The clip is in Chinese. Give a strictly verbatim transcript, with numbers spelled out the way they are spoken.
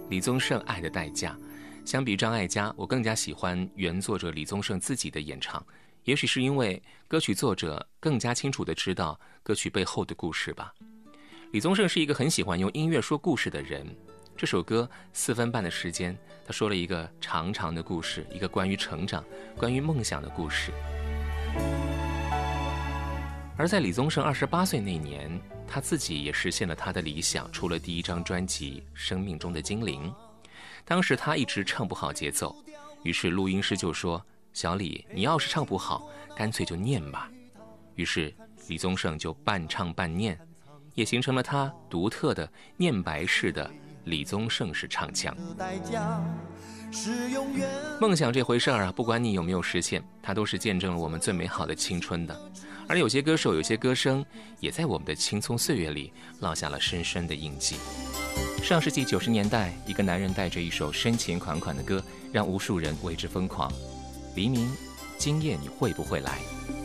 李宗盛《爱的代价》。相比张艾嘉，我更加喜欢原作者李宗盛自己的演唱，也许是因为歌曲作者更加清楚地知道歌曲背后的故事吧。李宗盛是一个很喜欢用音乐说故事的人，这首歌四分半的时间，他说了一个长长的故事，一个关于成长、关于梦想的故事。而在李宗盛二十八岁那年，他自己也实现了他的理想，出了第一张专辑《生命中的精灵》。当时他一直唱不好节奏，于是录音师就说：“小李，你要是唱不好，干脆就念吧。”于是李宗盛就半唱半念，也形成了他独特的念白式的李宗盛式唱腔。梦想这回事儿啊，不管你有没有实现，它都是见证了我们最美好的青春的。而有些歌手、有些歌声，也在我们的青葱岁月里烙下了深深的印记。上世纪九十年代，一个男人带着一首深情款款的歌，让无数人为之疯狂。黎明，今夜你会不会来？